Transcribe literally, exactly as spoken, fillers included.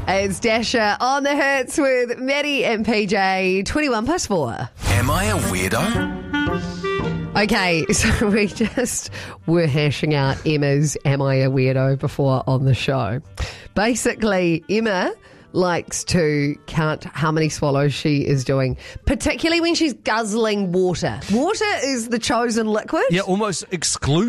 It's Dasher on the hits with Maddie and P J, twenty-one past four. Am I a weirdo? Okay, so we just were hashing out Emma's Am I a Weirdo before on the show. Basically, Emma likes to count how many swallows she is doing, particularly when she's guzzling water. Water is the chosen liquid. Yeah, almost exclusive.